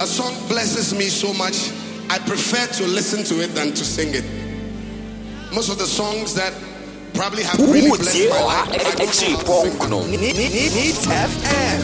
a song blesses me so much, I prefer to listen to it than to sing it. Most of the songs that probably have really blessed my life, I don't know how to sing them. Needs FM.